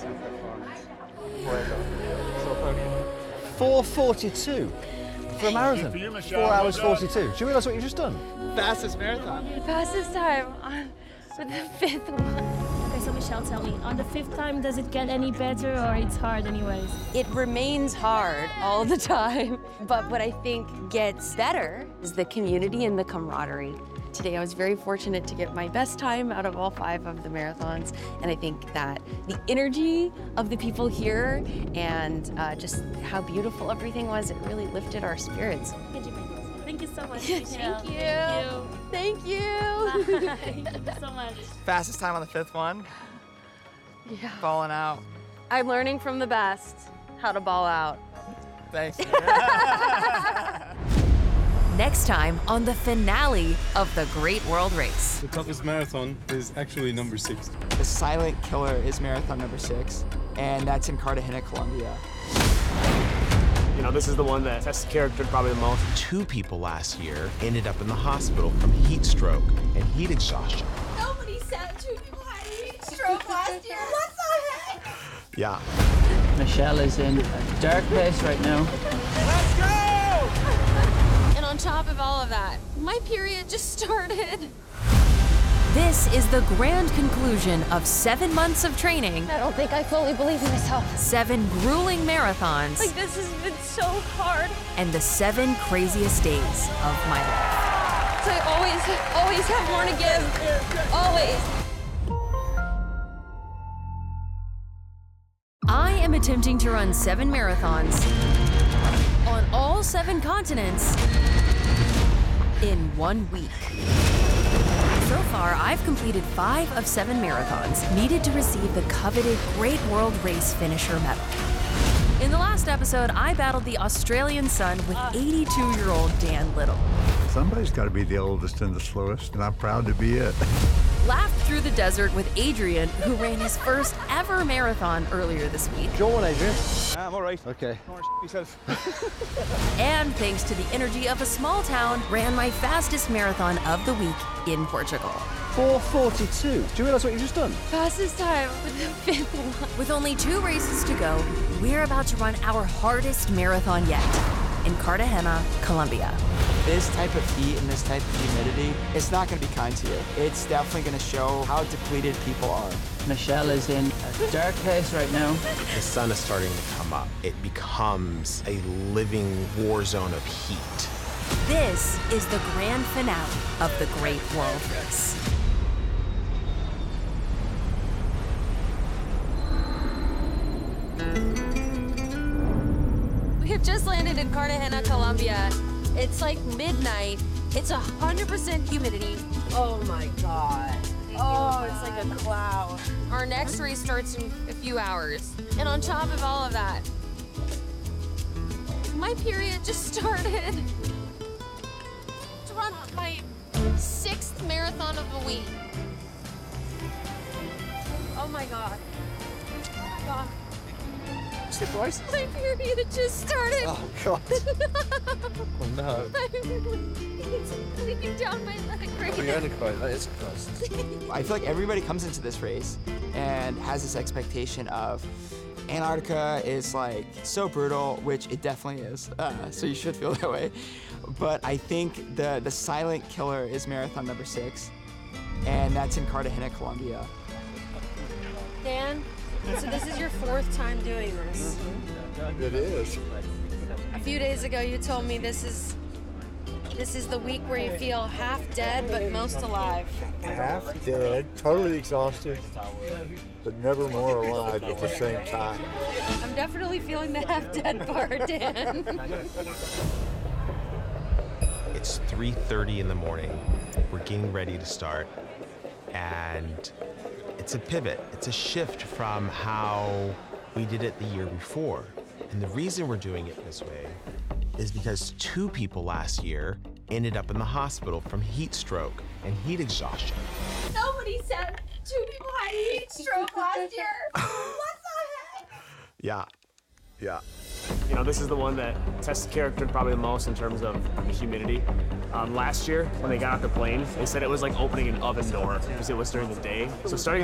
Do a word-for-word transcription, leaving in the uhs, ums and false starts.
four forty-two for a marathon. Four hours forty-two. Do you realise what you've just done? Fastest marathon. Fastest time on for the fifth one. Okay, so Michelle, tell me, on the fifth time, does it get any better or it's hard anyways? It remains hard all the time, but what I think gets better is the community and the camaraderie. Today I was very fortunate to get my best time out of all five of the marathons, and I think that the energy of the people here and uh, just how beautiful everything was, it really lifted our spirits. Thank you so much. Thank you. Thank you. Thank you. Thank you so much. Fastest time on the fifth one. Yeah. Balling out. I'm learning from the best how to ball out. Thanks. Next time on the finale of the Great World Race. The toughest marathon is actually number six. The silent killer is marathon number six, and that's in Cartagena, Colombia. You know, this is the one that tests character probably the most. Two people last year ended up in the hospital from heat stroke and heat exhaustion. Nobody said two people had heat stroke last year. What the heck? Yeah. Michelle is in a dark place right now. Let's go! And on top of all of that, my period just started. This is the grand conclusion of seven months of training, I don't think I fully believe in myself. seven grueling marathons, Like, this has been so hard. and the seven craziest days of my life. So I always, always have more to give. Always. I am attempting to run seven marathons on all seven continents in one week. So far, I've completed five of seven marathons needed to receive the coveted Great World Race finisher medal. In the last episode, I battled the Australian sun with eighty-two-year-old Dan Little. Somebody's got to be the oldest and the slowest, and I'm proud to be it. Laughed through the desert with Adrian, who ran his first ever marathon earlier this week. Do you want one, Adrian? I'm all right. Okay. Yourself. And thanks to the energy of a small town, ran my fastest marathon of the week in Portugal. four forty-two. Do you realise what you've just done? Fastest time for the fifth one. With only two races to go, we're about to run our hardest marathon yet in Cartagena, Colombia. This type of heat and this type of humidity, it's not going to be kind to you. It's definitely going to show how depleted people are. Michelle is in a dark place right now. The sun is starting to come up. It becomes a living war zone of heat. This is the grand finale of the Great World Race. We have just landed in Cartagena, Colombia. It's like midnight. It's one hundred percent humidity. Oh my God. Oh, it's like a cloud. Our next race starts in a few hours. And on top of all of that, my period just started. To run my sixth marathon of the week. Oh my God. Oh my God. Surprise? My period just started. Oh, God. Oh, no. It's leaking down my leg right now. That is close. I feel like everybody comes into this race and has this expectation of Antarctica is like so brutal, which it definitely is. Uh, so you should feel that way. But I think the, the silent killer is marathon number six, and that's in Cartagena, Colombia. Dan, so this is your fourth time doing this. It is. A few days ago, you told me this is this is the week where you feel half dead but most alive. Half dead, totally exhausted, but never more alive at the same time. I'm definitely feeling the half dead part, Dan. It's three thirty in the morning. We're getting ready to start. And it's a pivot. It's a shift from how we did it the year before. And the reason we're doing it this way is because two people last year ended up in the hospital from heat stroke and heat exhaustion. Nobody said two people had heat stroke last year. What the heck? Yeah, yeah. You know, this is the one that tests character probably the most in terms of the humidity. Um, last year, when they got off the plane, they said it was like opening an oven door because it was during the day. So starting